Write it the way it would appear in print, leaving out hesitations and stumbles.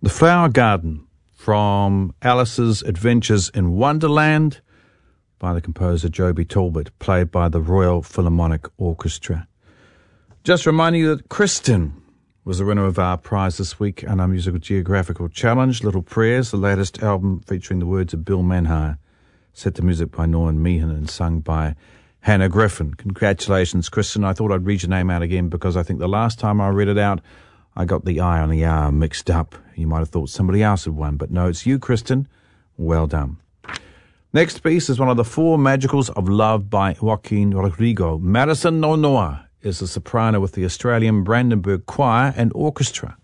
The Flower Garden from Alice's Adventures in Wonderland by the composer Joby Talbot, played by the Royal Philharmonic Orchestra. Just reminding you that Kristen was the winner of our prize this week on our Musical Geographical Challenge, Little Prayers, the latest album featuring the words of Bill Manhire, set to music by Norman Meehan and sung by Hannah Griffin. Congratulations, Kristen. I thought I'd read your name out again because I think the last time I read it out, I got the I on the R mixed up. You might have thought somebody else had won, but no, it's you, Kristen. Well done. Next piece is one of the four magicals of love by Joaquin Rodrigo. Madison Nonoa is a soprano with the Australian Brandenburg Choir and Orchestra.